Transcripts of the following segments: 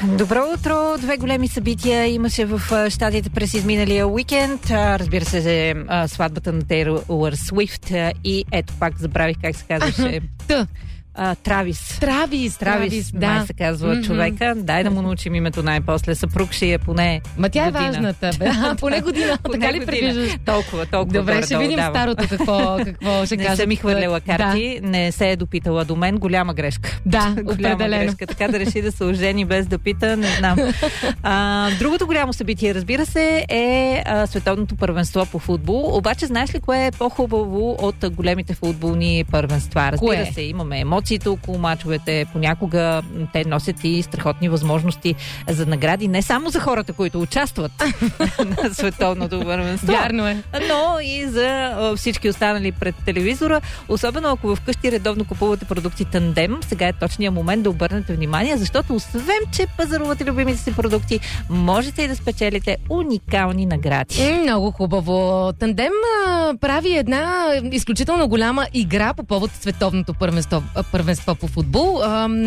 Добро утро! Две големи събития имаше в щатите през изминалия уикенд. Разбира се, сватбата на Тейлор Свифт и ето пак забравих как се казваше. Травис, да. Май се казва човека. Дай да му научим името най-после. Съпруг ще е поне Ма тя година. Е важната, бе. Поне година. Така ли предвиждаш? Толкова. Добре, ще видим старото какво ще не кажа. Не съм ми хвърляла карти, не се е допитала до мен. Голяма грешка. Да, определено. Грешка. Така да реши да се ожени без да пита, не знам. Другото голямо събитие, разбира се, е световното първенство по футбол. Обаче, знаеш ли кое е по-хубаво от големите футболни първенства? Разбира се, имаме емоциите около мачовете. Понякога те носят и страхотни възможности за награди, не само за хората, които участват на световното първенство. Вярно е. Но и за всички останали пред телевизора. Особено ако вкъщи редовно купувате продукти Тандем, сега е точният момент да обърнете внимание, защото освен, че пазарувате любимите си продукти, можете и да спечелите уникални награди. Много хубаво. Тандем прави една изключително голяма игра по повод световното първенство по футбол,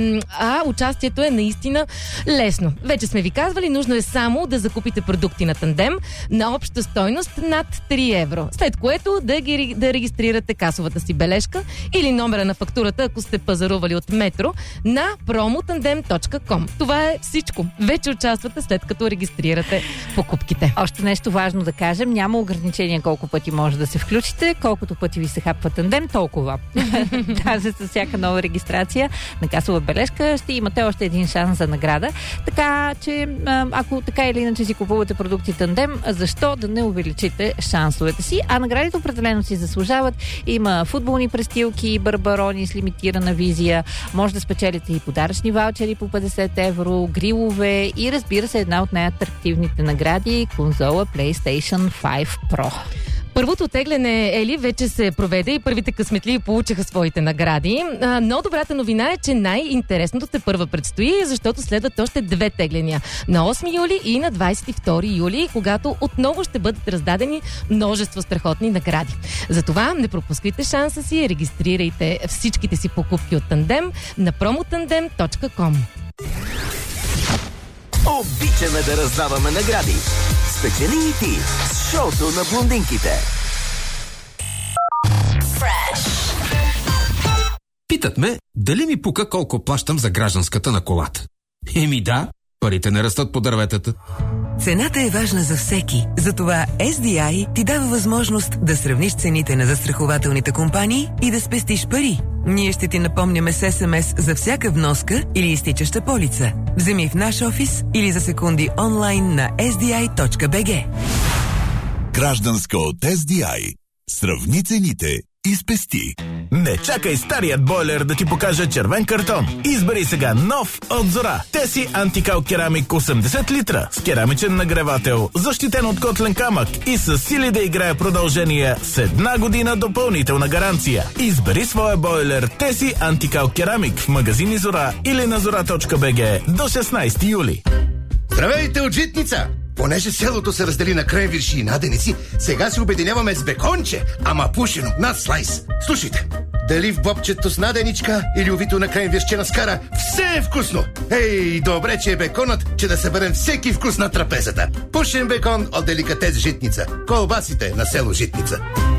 а участието е наистина лесно. Вече сме ви казвали, нужно е само да закупите продукти на Тандем на обща стойност над 3 евро, след което да регистрирате касовата си бележка или номера на фактурата, ако сте пазарували от Метро, на promotandem.com. Това е всичко. Вече участвате след като регистрирате покупките. Още нещо важно да кажем, няма ограничение колко пъти може да се включите, колкото пъти ви се хапва Тандем, толкова. Даже с всяка нова регистрация на касова бележка ще имате още един шанс за награда. Така че, ако така или иначе си купувате продукти Тандем, защо да не увеличите шансовете си? А наградите определено си заслужават. Има футболни престилки, барбарони с лимитирана визия, може да спечелите и подаръчни ваучери по 50 евро, грилове и разбира се една от най-атрактивните награди – конзола PlayStation 5 Pro. Първото тегляне, Ели, вече се проведе и първите късметливи получиха своите награди. Но добрата новина е, че най-интересното тепърва предстои, защото следват още 2 тегления. На 8 юли и на 22 юли, когато отново ще бъдат раздадени множество страхотни награди. Затова не пропускайте шанса си и регистрирайте всичките си покупки от Тандем на promotandem.com. Обичаме да раздаваме награди. Спечели и ти с шоуто на блондинките. Питат ме, дали ми пука колко плащам за гражданската на колата. Еми да, парите не растат по дърветата. Цената е важна за всеки. Затова SDI ти дава възможност да сравниш цените на застрахователните компании и да спестиш пари. Ние ще ти напомняме с SMS за всяка вноска или изтичаща полица. Вземи в наш офис или за секунди онлайн на sdi.bg. Гражданска от SDI. Сравни цените и спести. Не чакай старият бойлер да ти покаже червен картон. Избери сега нов от Зора. Теси антикал керамик 80 литра с керамичен нагревател, защитен от котлен камък и с сили да играе продължение с 1 година допълнителна гаранция. Избери своя бойлер Теси антикал керамик в магазини Зора или на zora.bg до 16 юли. Здравейте от Житница! Понеже селото се раздели на кренвирши и наденици, сега се обединяваме с беконче, ама пушено, над слайс. Слушайте, дали в бобчето с наденичка или увито на кренвиршче на скара, все е вкусно! Ей, добре, че е беконът, че да съберем всеки вкус на трапезата. Пушен бекон от деликатес Житница. Колбасите на село Житница.